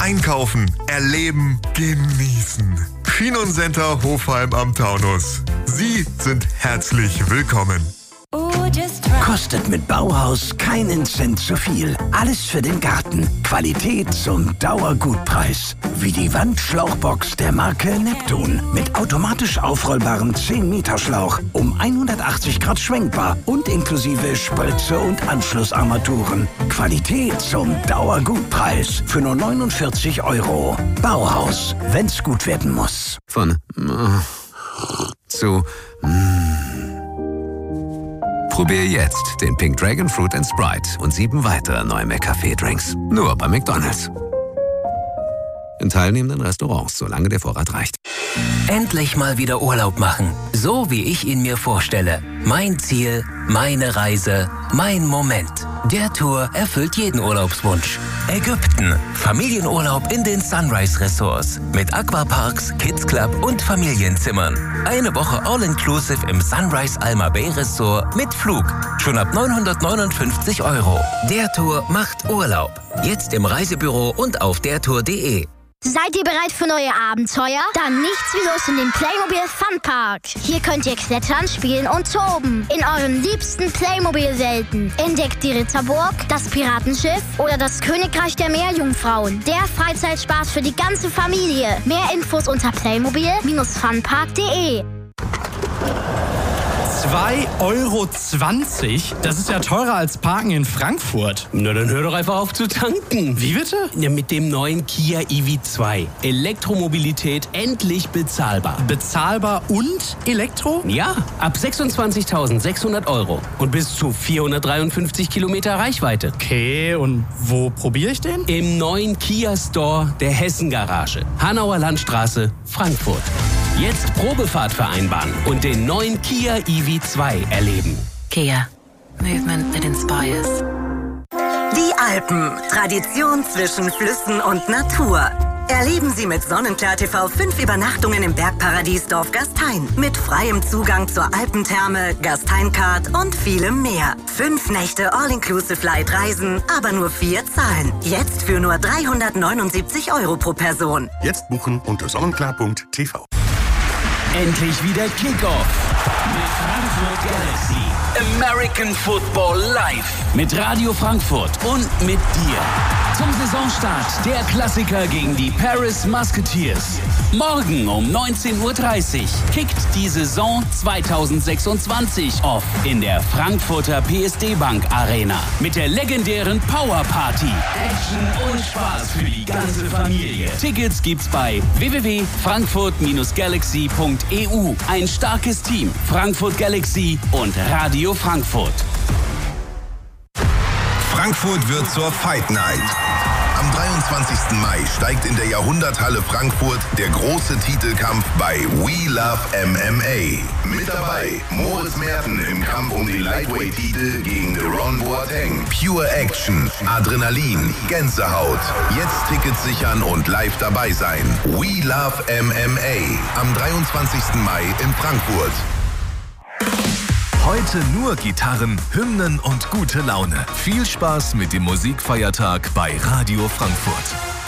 einkaufen, erleben, genießen. Finon Center Hofheim am Taunus. Sie sind herzlich willkommen. Kostet mit Bauhaus keinen Cent zu viel. Alles für den Garten. Qualität zum Dauergutpreis. Wie die Wandschlauchbox der Marke Neptun. Mit automatisch aufrollbarem 10-Meter-Schlauch. Um 180 Grad schwenkbar und inklusive Spritze und Anschlussarmaturen. Qualität zum Dauergutpreis. Für nur 49 €. Bauhaus. Wenn's gut werden muss. Von zu Probier jetzt den Pink Dragon Fruit & Sprite und 7 weitere neue McCafé-Drinks. Nur bei McDonald's. In teilnehmenden Restaurants, solange der Vorrat reicht. Endlich mal wieder Urlaub machen. So wie ich ihn mir vorstelle. Mein Ziel, meine Reise, mein Moment. Der Tour erfüllt jeden Urlaubswunsch. Ägypten. Familienurlaub in den Sunrise Resorts. Mit Aquaparks, Kids Club und Familienzimmern. Eine Woche All-Inclusive im Sunrise Alma Bay Resort mit Flug. Schon ab 959 €. Der Tour macht Urlaub. Jetzt im Reisebüro und auf dertour.de. Seid ihr bereit für neue Abenteuer? Dann nichts wie los in den Playmobil Funpark. Hier könnt ihr klettern, spielen und toben. In euren liebsten Playmobil-Welten. Entdeckt die Ritterburg, das Piratenschiff oder das Königreich der Meerjungfrauen. Der Freizeitspaß für die ganze Familie. Mehr Infos unter playmobil-funpark.de. 2,20 €? Das ist ja teurer als Parken in Frankfurt. Na, dann hör doch einfach auf zu tanken. Wie bitte? Ja, mit dem neuen Kia EV2. Elektromobilität endlich bezahlbar. Bezahlbar und Elektro? Ja, ab 26.600 € und bis zu 453 Kilometer Reichweite. Okay, und wo probiere ich den? Im neuen Kia Store der Hessen-Garage. Hanauer Landstraße, Frankfurt. Jetzt Probefahrt vereinbaren und den neuen Kia EV2 erleben. Kia. Movement that inspires. Die Alpen. Tradition zwischen Flüssen und Natur. Erleben Sie mit Sonnenklar TV 5 Übernachtungen im Bergparadies Dorf Gastein. Mit freiem Zugang zur Alpentherme, Gastein-Card und vielem mehr. 5 Nächte All-Inclusive-Light-Reisen, aber nur 4 Zahlen. Jetzt für nur 379 € pro Person. Jetzt buchen unter sonnenklar.tv. Endlich wieder Kickoff mit Frankfurt Galaxy. American Football live. Mit Radio Frankfurt und mit dir. Zum Saisonstart der Klassiker gegen die Paris Musketeers. Morgen um 19:30 Uhr kickt die Saison 2026 off in der Frankfurter PSD Bank Arena. Mit der legendären Power Party. Action und Spaß für die ganze Familie. Tickets gibt's bei www.frankfurt-galaxy.eu. Ein starkes Team. Frankfurt Galaxy und Radio Frankfurt. Frankfurt wird zur Fight Night. Am 23. Mai steigt in der Jahrhunderthalle Frankfurt der große Titelkampf bei We Love MMA. Mit dabei Moritz Merten im Kampf um den Lightweight-Titel gegen Deron Boateng. Pure Action, Adrenalin, Gänsehaut. Jetzt Tickets sichern und live dabei sein. We Love MMA. Am 23. Mai in Frankfurt. Heute nur Gitarren, Hymnen und gute Laune. Viel Spaß mit dem Musikfeiertag bei Radio Frankfurt.